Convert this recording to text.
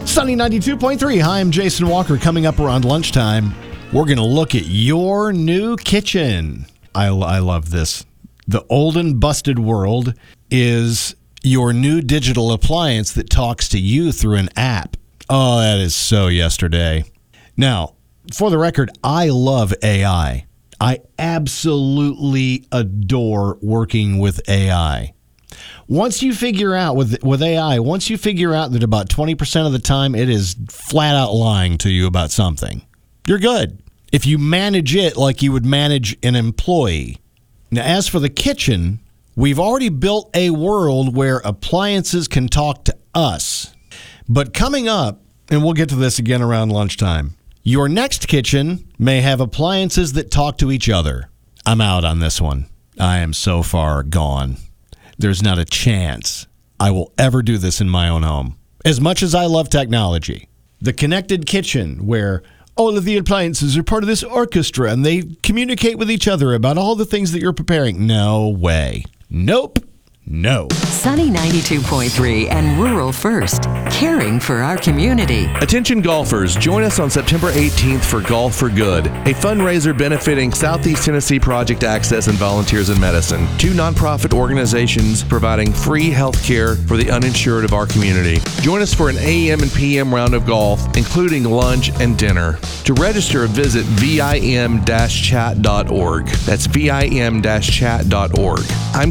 Sunny 92.3. Hi, I'm Jason Walker. Coming up around lunchtime, we're going to look at your new kitchen. I love this. The Old and Busted World is your new digital appliance that talks to you through an app. Oh, that is so yesterday. Now, for the record, I love AI. I absolutely adore working with AI. Once you figure out with AI, once you figure out that about 20% of the time it is flat out lying to you about something, you're good. If you manage it like you would manage an employee. Now, as for the kitchen, we've already built a world where appliances can talk to us. But coming up, and we'll get to this again around lunchtime, your next kitchen may have appliances that talk to each other. I'm out on this one. I am so far gone. There's not a chance I will ever do this in my own home. As much as I love technology, the connected kitchen where all of the appliances are part of this orchestra and they communicate with each other about all the things that you're preparing. No way. Nope. No. Sunny 92.3 and Rural First, caring for our community. Attention golfers, join us on September 18th for Golf for Good, a fundraiser benefiting Southeast Tennessee Project Access and Volunteers in Medicine, two nonprofit organizations providing free health care for the uninsured of our community. Join us for an AM and PM round of golf, including lunch and dinner. To register, visit vim-chat.org. That's vim-chat.org. I'm